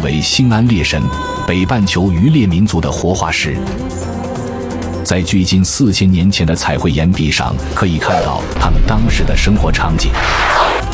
为兴安猎神，北半球渔猎民族的活化石。在距今4000年前的彩绘岩壁上，可以看到他们当时的生活场景。